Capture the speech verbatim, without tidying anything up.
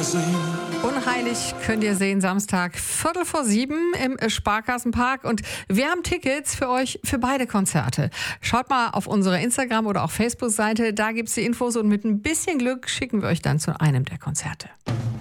Unheilig könnt ihr sehen, Samstag, Viertel vor sieben im Sparkassenpark. Und wir haben Tickets für euch für beide Konzerte. Schaut mal auf unsere Instagram- oder auch Facebook-Seite, da gibt's die Infos und mit ein bisschen Glück schicken wir euch dann zu einem der Konzerte.